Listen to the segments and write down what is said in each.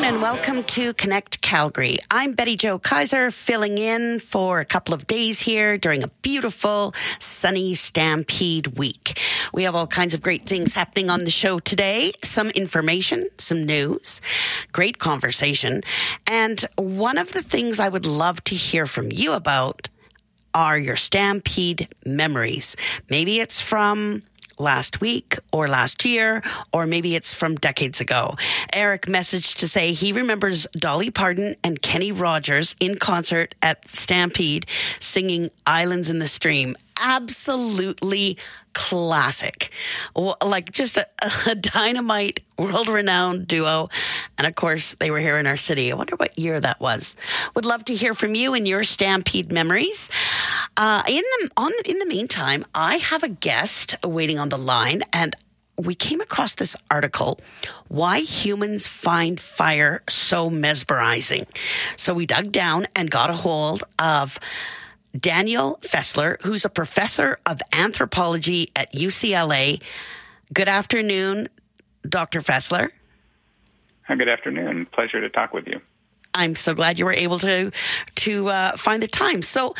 and welcome to Connect Calgary. I'm Betty Jo Kaiser, filling in for a couple of days here during a beautiful, sunny Stampede week. We have all kinds of great things happening on the show today. Some information, some news, great conversation. And one of the things I would love to hear from you about are your Stampede memories. Maybe it's from last week or last year, or maybe it's from decades ago. Eric messaged to say he remembers Dolly Parton and Kenny Rogers in concert at Stampede singing Islands in the Stream. Absolutely classic. Like just a dynamite, world-renowned duo. And of course, they were here in our city. I wonder what year that was. Would love to hear from you and your Stampede memories. In the meantime, I have a guest waiting on the line, and we came across this article, Why Humans Find Fire So Mesmerizing. So we dug down and got a hold of Daniel Fessler, who's a professor of anthropology at UCLA. Good afternoon, Dr. Fessler. Good afternoon. Pleasure to talk with you. I'm so glad you were able to find the time. So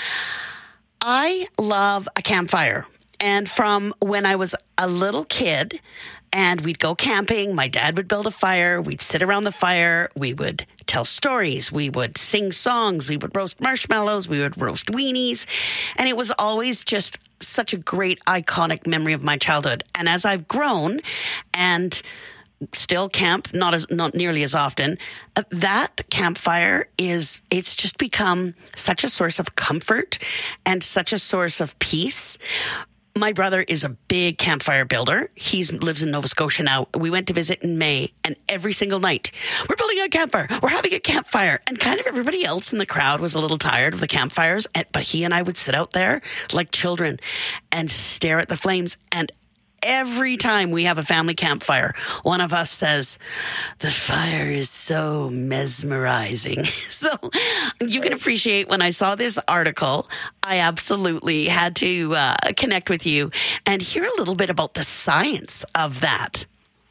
I love a campfire. And from when I was a little kid and we'd go camping, my dad would build a fire, we'd sit around the fire, we would tell stories, we would sing songs, we would roast marshmallows, we would roast weenies. And it was always just such a great, iconic memory of my childhood. And as I've grown and still camp, not nearly as often, that campfire it's just become such a source of comfort and such a source of peace. My brother is a big campfire builder. He lives in Nova Scotia now. We went to visit in May, and every single night, we're building a campfire. We're having a campfire. And kind of everybody else in the crowd was a little tired of the campfires, but he and I would sit out there like children and stare at the flames. And every time we have a family campfire, one of us says, the fire is so mesmerizing. So you can appreciate when I saw this article, I absolutely had to connect with you and hear a little bit about the science of that.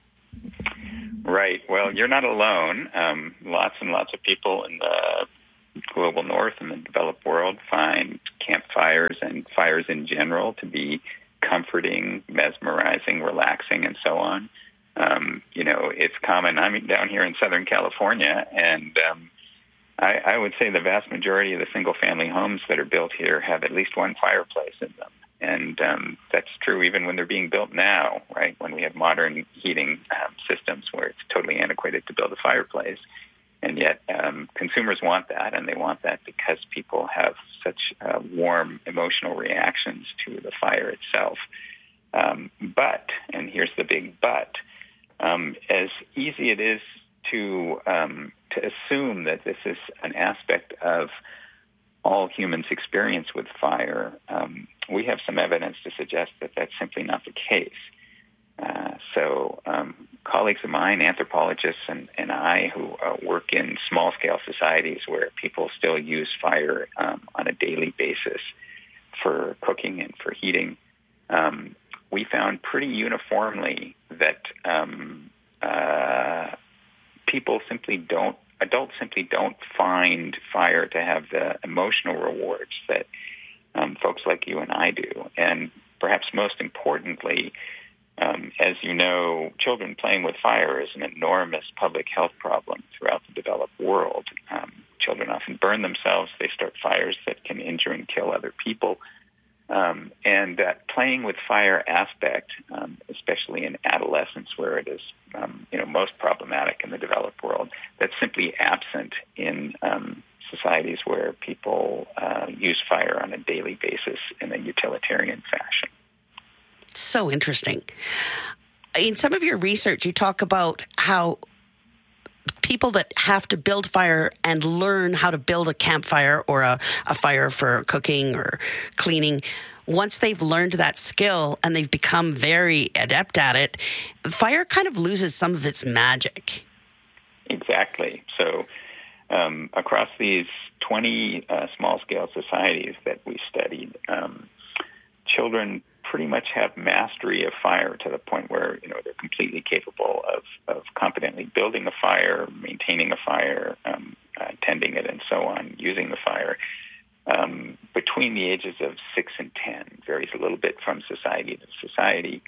Right. Well, you're not alone. Lots and lots of people in the global north and the developed world find campfires and fires in general to be comforting, mesmerizing, relaxing, and so on. It's common. I'm down here in Southern California, and I would say the vast majority of the single-family homes that are built here have at least one fireplace in them. And that's true even when they're being built now, right, when we have modern heating systems where it's totally antiquated to build a fireplace. And yet consumers want that, and they want that because people have such warm emotional reactions to the fire itself. But, and here's the big but, as easy it is to assume that this is an aspect of all humans' experience with fire, we have some evidence to suggest that that's simply not the case. So colleagues of mine, anthropologists, and I, who work in small-scale societies where people still use fire on a daily basis for cooking and for heating, we found pretty uniformly that adults simply don't find fire to have the emotional rewards that folks like you and I do. And perhaps most importantly, as you know, children playing with fire is an enormous public health problem throughout the developed world. Children often burn themselves. They start fires that can injure and kill other people. And that playing with fire aspect, especially in adolescence where it is most problematic in the developed world, that's simply absent in societies where people use fire on a daily basis in a utilitarian fashion. So interesting. In some of your research, you talk about how people that have to build fire and learn how to build a campfire or a fire for cooking or cleaning, once they've learned that skill and they've become very adept at it, fire kind of loses some of its magic. Exactly. So across these 20 small-scale societies that we studied, children pretty much have mastery of fire to the point where, they're completely capable of competently building a fire, maintaining a fire, tending it, and so on, using the fire. Between the ages of 6 and 10, varies a little bit from society to society.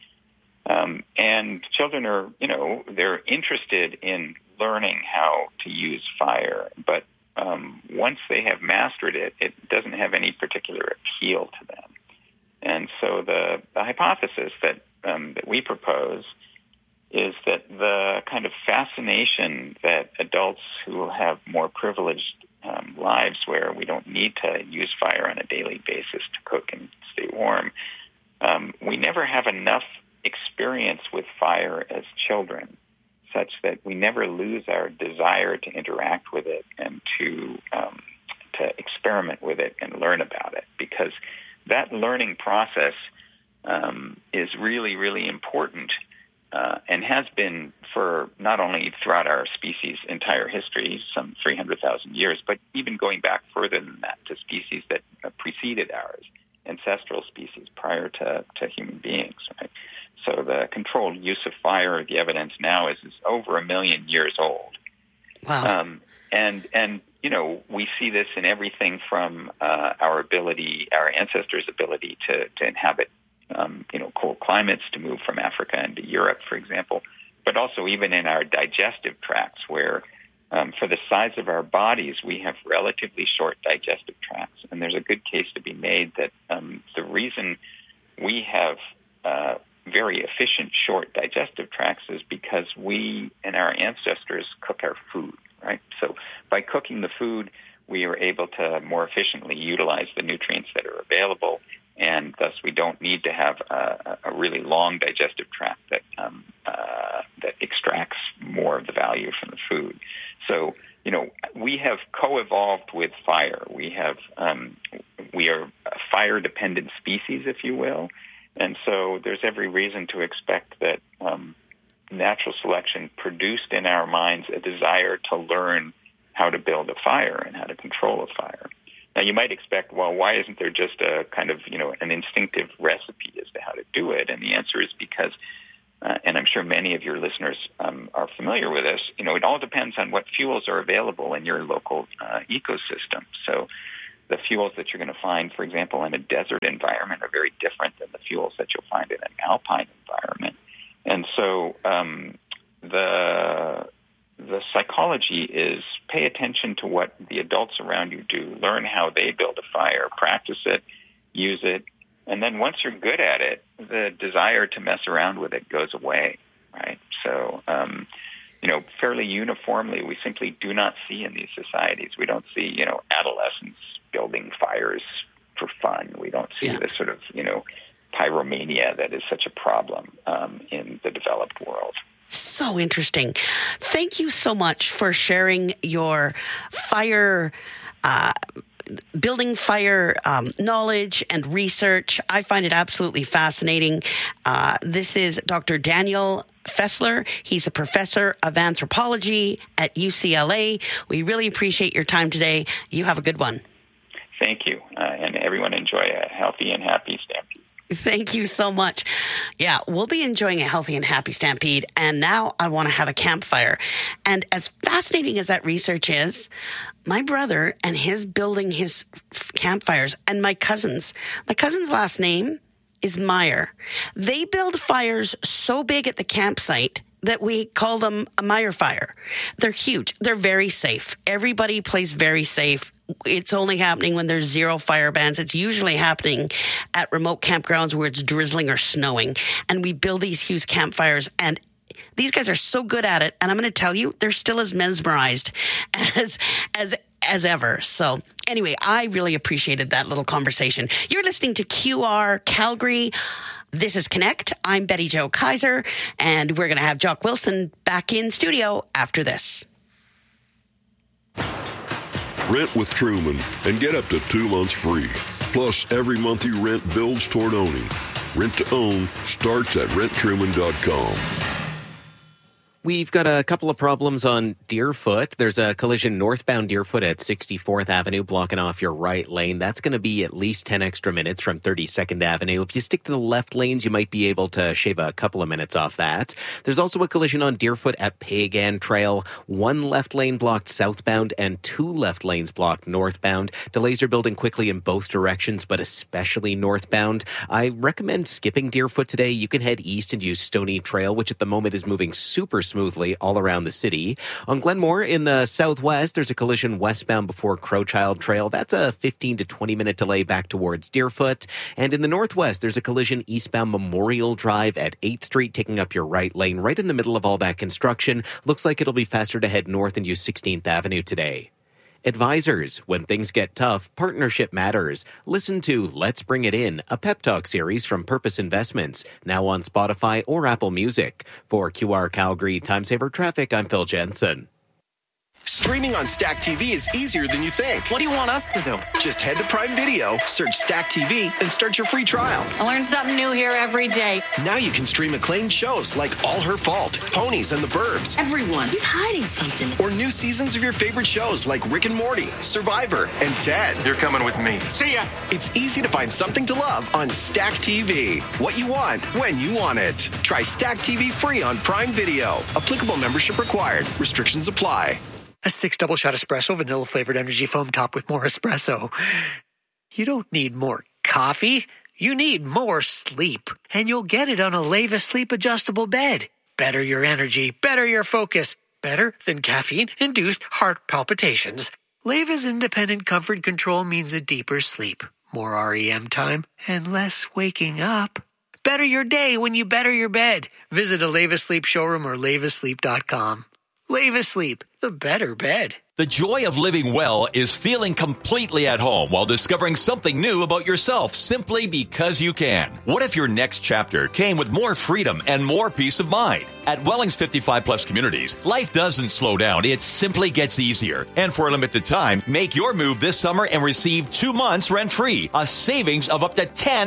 And children are, they're interested in learning how to use fire, but once they have mastered it, it doesn't have any particular appeal to them. And so the hypothesis that we propose is that the kind of fascination that adults who have more privileged lives where we don't need to use fire on a daily basis to cook and stay warm, we never have enough experience with fire as children such that we never lose our desire to interact with it and to experiment with it and learn about it, because that learning process is really, really important and has been for not only throughout our species' entire history, some 300,000 years, but even going back further than that to species that preceded ours, ancestral species prior to human beings, right? So the controlled use of fire, the evidence now is over 1 million years old. Wow. And we see this in everything from our ancestors' ability to inhabit, cold climates, to move from Africa into Europe, for example, but also even in our digestive tracts, where for the size of our bodies, we have relatively short digestive tracts. And there's a good case to be made that the reason we have very efficient short digestive tracts is because we and our ancestors cook our food, right? So by cooking the food, we are able to more efficiently utilize the nutrients that are available, and thus we don't need to have a really long digestive tract that extracts more of the value from the food. So, we have co-evolved with fire. We are a fire-dependent species, if you will, and so there's every reason to expect that natural selection produced in our minds a desire to learn how to build a fire and how to control a fire. Now, you might expect, well, why isn't there just a kind of, an instinctive recipe as to how to do it? And the answer is because, and I'm sure many of your listeners are familiar with this, it all depends on what fuels are available in your local ecosystem. So the fuels that you're going to find, for example, in a desert environment are very different than the fuels that you'll find in an alpine environment. And so the psychology is pay attention to what the adults around you do, learn how they build a fire, practice it, use it, and then once you're good at it, the desire to mess around with it goes away, right? So, fairly uniformly, we simply do not see in these societies, we don't see, adolescents building fires for fun. We don't see this sort of, pyromania that is such a problem in the developed world. So interesting. Thank you so much for sharing your fire, building fire knowledge and research. I find it absolutely fascinating. This is Dr. Daniel Fessler. He's a professor of anthropology at UCLA. We really appreciate your time today. You have a good one. Thank you. And everyone enjoy a healthy and happy Stampede. Thank you so much. Yeah, we'll be enjoying a healthy and happy Stampede. And now I want to have a campfire. And as fascinating as that research is, my brother and his building his campfires, and my cousin's last name is Meyer. They build fires so big at the campsite that we call them a Meyer fire. They're huge. They're very safe. Everybody plays very safe. It's only happening when there's zero fire bans. It's usually happening at remote campgrounds where it's drizzling or snowing. And we build these huge campfires, and these guys are so good at it. And I'm going to tell you, they're still as mesmerized as ever. So anyway, I really appreciated that little conversation. You're listening to QR Calgary. This is Connect. I'm Betty Jo Kaiser, and we're going to have Jock Wilson back in studio after this. Rent with Truman and get up to 2 months free. Plus, every month you rent builds toward owning. Rent to own starts at renttruman.com. We've got a couple of problems on Deerfoot. There's a collision northbound Deerfoot at 64th Avenue blocking off your right lane. That's going to be at least 10 extra minutes from 32nd Avenue. If you stick to the left lanes, you might be able to shave a couple of minutes off that. There's also a collision on Deerfoot at Pagan Trail. 1 left lane blocked southbound and 2 left lanes blocked northbound. Delays are building quickly in both directions, but especially northbound. I recommend skipping Deerfoot today. You can head east and use Stony Trail, which at the moment is moving super smoothly all around the city. On Glenmore in the southwest, there's a collision westbound before Crowchild Trail. That's a 15 to 20 minute delay back towards Deerfoot. And in the northwest, there's a collision eastbound Memorial Drive at 8th Street, taking up your right lane right in the middle of all that construction. Looks like it'll be faster to head north and use 16th Avenue today. Advisors, when things get tough, partnership matters. Listen to Let's Bring It In, a pep talk series from Purpose Investments, now on Spotify or Apple Music. For QR Calgary Time Saver Traffic, I'm Phil Jensen. Streaming on Stack TV is easier than you think. What do you want us to do? Just head to Prime Video, search Stack TV, and start your free trial. I learn something new here every day. Now you can stream acclaimed shows like All Her Fault, Ponies and the Burbs. Everyone, he's hiding something. Or new seasons of your favorite shows like Rick and Morty, Survivor, and Ted. You're coming with me. See ya. It's easy to find something to love on Stack TV. What you want, when you want it. Try Stack TV free on Prime Video. Applicable membership required. Restrictions apply. A 6 double-shot espresso, vanilla-flavored energy foam topped with more espresso. You don't need more coffee. You need more sleep. And you'll get it on a Leva Sleep Adjustable Bed. Better your energy, better your focus. Better than caffeine-induced heart palpitations. Leva's independent comfort control means a deeper sleep, more REM time, and less waking up. Better your day when you better your bed. Visit a Leva Sleep showroom or levasleep.com. Leva Sleep, the better bed. The joy of living well is feeling completely at home while discovering something new about yourself simply because you can. What if your next chapter came with more freedom and more peace of mind? At Welling's 55 Plus Communities, life doesn't slow down. It simply gets easier. And for a limited time, make your move this summer and receive 2 months rent-free, a savings of up to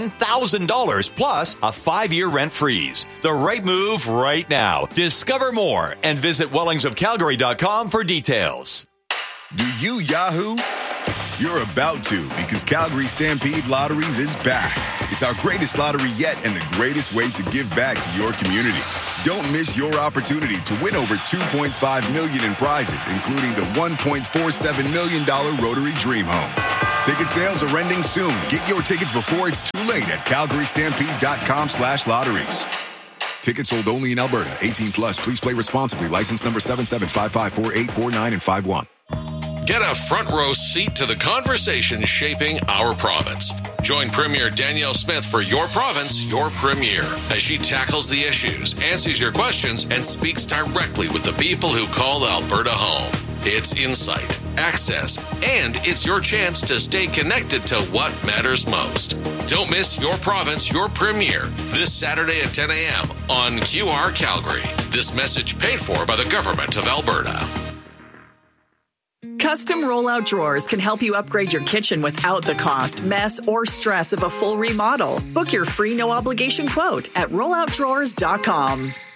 $10,000 plus a 5-year rent freeze. The right move right now. Discover more and visit wellingsofcalgary.com for details. Do you Yahoo? You're about to, because Calgary Stampede Lotteries is back. It's our greatest lottery yet and the greatest way to give back to your community. Don't miss your opportunity to win over $2.5 million in prizes, including the $1.47 million Rotary Dream Home. Ticket sales are ending soon. Get your tickets before it's too late at calgarystampede.com/lotteries. Tickets sold only in Alberta. 18 plus. Please play responsibly. License number 77554849 and 51. Get a front row seat to the conversation shaping our province. Join Premier Danielle Smith for Your Province, Your Premier, as she tackles the issues, answers your questions, and speaks directly with the people who call Alberta home. It's insight, access, and it's your chance to stay connected to what matters most. Don't miss Your Province, Your Premier this Saturday at 10 a.m. on QR Calgary. This message paid for by the Government of Alberta. Custom rollout drawers can help you upgrade your kitchen without the cost, mess, or stress of a full remodel. Book your free no-obligation quote at rolloutdrawers.com.